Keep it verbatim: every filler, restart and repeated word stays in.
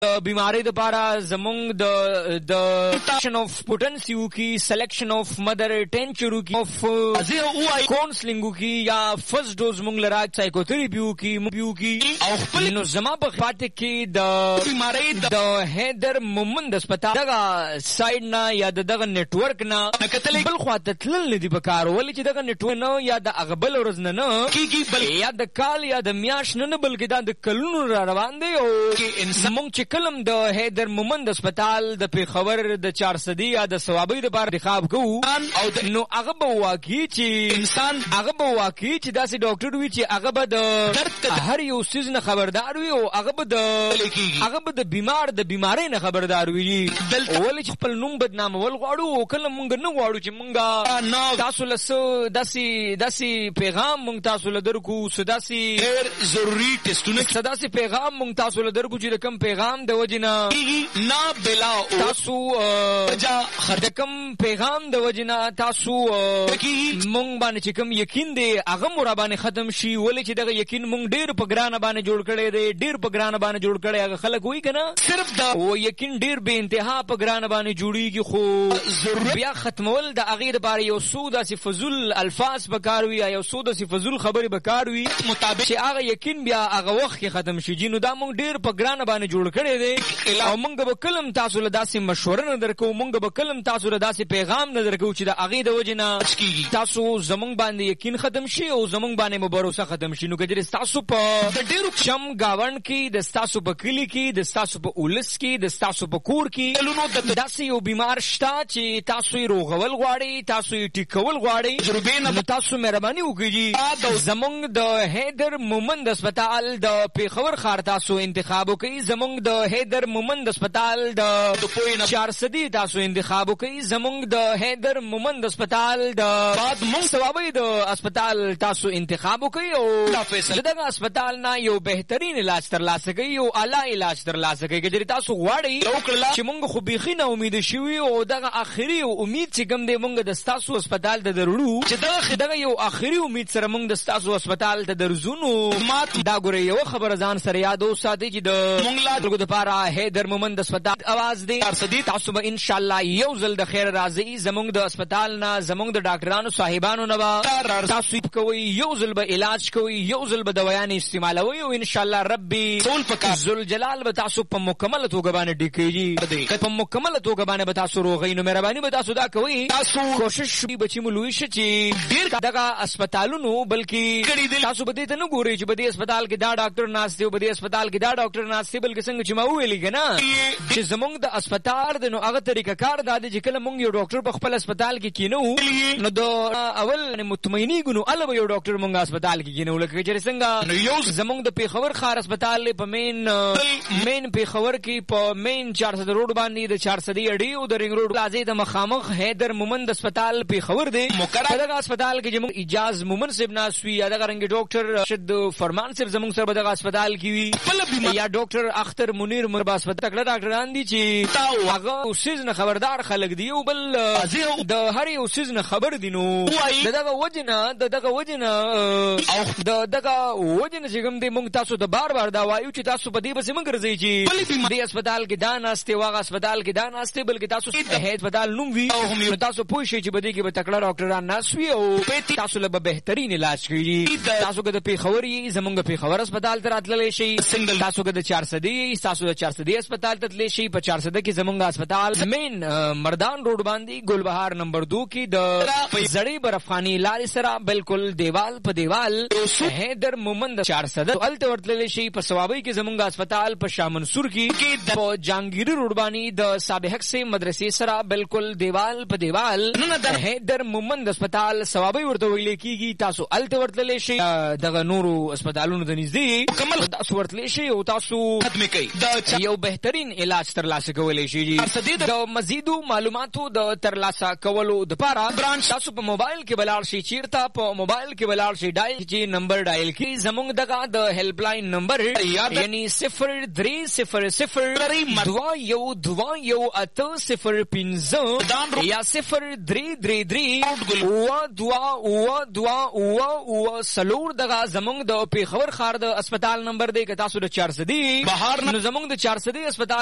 بیماری د پاره زمونږ د د ټیشن اف پوتنسیو کی سلیکشن اف مدر ټینچرو کی اف کونسلینګو کی یا فرست ډوز مونږ لرا سایکوتھراپیو کی موبیو کی او خپل نو زما په خاطر کې د بیماری د هیدر مومند هسپتال دغه سایډ نه یا دغه نیټورک نه بل خواته تلل نه دی بکار ولې چې دغه نیټورک نه یا د اغبل ورځ نه نه کیږي بل یا د کال یا د میاش نه نه بلکې دا د کلونو را روان دی او انسان مونږ کلم د هیدر مومند هسپتال د پیښور د چار صدی یا د ثوابي د بار انتخاب کوو او نو هغه به واقعي چې انسان هغه به واقعي چې داسې ډاکټر وي چې هغه به د هر یو سیز نه خبردار وي او هغه به د هغه به د بیمار د بیماری نه خبردار وي ولې چې خپل نوم بدنامول غواړو او کله مونږ نه غواړو چې مونږه تاسو له داسې داسې پیغام مونږ تاسو له درکو سداسي ډېر ضروري ټیسټونه سداسي پیغام مونږ تاسو له درکو چې د کم پیغام د وجنا نا بلا تاسو جا خدکم پیغام د وجنا تاسو مونږ باندې چې کوم یقین دی هغه مور باندې ختم شي ولې چې دغه یقین مونږ ډیر په ګرانه باندې جوړ کړی دی ډیر په ګرانه باندې جوړ کړی هغه خلک وای کنه صرف دا او یقین ډیر به انتها په ګرانه باندې جوړیږي خو ضرورت بیا ختمول د اغیر باره یو سودا سی فزول الفاظ بکاروي یا سودا سی فزول خبري بکاروي مطابق چې هغه یقین بیا هغه وخت کې ختم شي جنو دا مونږ ډیر په ګرانه باندې جوړ کړی دی او مونږ به کلم تاسو له داسې مشوره نه درکو مونږ به کلم تاسو له داسې پیغام نه درکو چې د اغې د وجه نه تاسو زمونږ باندې یقین ختم شي او زمونږ باندې مو باور ختم شي نو کجره تاسو په ډیرو شم گاون کې د تاسو په کلی کې د تاسو په اولس کې د تاسو په کور کې لونو د داسې یو بیمار شته چې تاسو یې روغول غواړي تاسو یې ټیکول غواړي تجربه نه تاسو مهرباني وکړئ زمونږ د هیدر مومند هسپتال د پیښور ښار تاسو انتخاب وکړئ زمونږ د هیدر مومند هسپتال د چار صدی تاسو انتخاب وکړئ زمونږ د هیدر مومند هسپتال د بعد مونږ ثوابي د هسپتال تاسو انتخاب وکړئ او دغه هسپتال نه یو بهترین علاج ترلاسه کړئ یو اعلی علاج ترلاسه کړئ چې تاسو غواړئ چې مونږ خو بيخي نه امید شوي او دغه اخري امید چې کوم دی مونږ د تاسو هسپتال ته درلو چې دغه یو اخري امید سره مونږ د تاسو هسپتال ته درځو دا ګورې یو خبر ځان سره یاد اوساتئ چې د مونږ لا د پاره هیدر مومند هسپتال आवाज دی تاسو به ان شاء الله یو ځل د خیر راځي زمونږ د هسپتال نه زمونږ د ډاکټرانو صاحبانو نه تاسو کوي یو ځل به علاج کوي یو ځل به دوايان استعمالوي او ان شاء الله ربي ټول پکا ذل جلال به تاسو په مکمل توګه باندې ډیکيږي په مکمل توګه باندې به تاسو روغې نو مهرباني به تاسو دا کوي تاسو کوشش بچي ملوي شي چې ډیر دغه هسپتالونو بلکې تاسو به دې ته نه ګوري چې به دې هسپتال کې دا ډاکټر ناست دی به دې هسپتال کې دا ډاکټر ناست دی بلکې څنګه چې ما ویلي کنه چې زمونږ د هسپتال د نو هغه طریقه کار دا چې کله مونږ یو ډاکټر په خپل هسپتال کې کینو نو د اول مطمئنی ګنو الوه یو ډاکټر مونږ هسپتال کې کینو لکه چې څنګه یو زمونږ د پیښور ښار هسپتال په مین مین پیښور کې په مین چار صد روډ باندې د چار صدی اډي او د رنګ روډ لازم د مخامخ هیدر مومند هسپتال پیښور دی دغه هسپتال کې زموږ اجاز مومن صاحب ناسوي یا دغه رنګ ډاکټر شد فرمان صاحب زموږ سره دغه هسپتال کې وي یا ډاکټر اختر منیر مربا هسپتال تکړه ډاکټران دي چې هغه اوسیز نه خبردار خلک دی او بل د هر یو اوسیز نه خبر دي نو دغه وجنه دغه وجنه او دغه وجنه چې کوم دی مونږ تاسو د بار بار دا وایو چې تاسو په دې بس مونږ راځي چې دې هسپتال کې دا ناشته واغه هسپتال کې دا ناشته بلکې تاسو د هسپتال نوم وی او تاسو پوه شئ چې بده کې به تکړه ډاکټران ناشوي او تاسو له بهترین علاج کوي تاسو کې د پیښوري زمونږ پیښور هسپتال ته راتللی شي تاسو کې د چار صدی تاسو د چار صدی هسپتال ته تللی شي په چار صدی کې زمونږ هسپتال مین مردان روډ باندې ګلبهار نمبر دو کې د زړې برفخانی لارې سره بالکل دیوال په دیوال هیدر مومند چار صدی الته ورتللی شي په ثوابي کې زمونږ هسپتال په شاه منصور کې په جانگیری روډ باندې د سابحق سے مدرسې سره بالکل دیوال په دیوال د هیدر مومند هسپتال ثوابي ورته ویل کېږي تاسو الته ورتللی شي دغه نورو هسپتالونو ته نږدې مکمل تاسو ورتللی شي او تاسو ختمه کوي د یو بهترین علاج ترلاسه کولی شي د مزیدو معلوماتو د ترلاسه کولو د پاره برانچ تاسو په موبایل کې بلار شي چیرته په موبایل کې بلار شي ډایل چې نمبر ډایل کی زمونږ دغه د هیلپ لاین نمبر یعنی صفر درې صفر صفر دوا یو دوا یو اته صفر پنځه یا صفر درې درې درې او دوا او دوا او سلور دغه زمونږ د پیښور ښار د هسپتال نمبر دی که تاسو د چار صدی بهر نه زمونږ د چارسدي اسپتال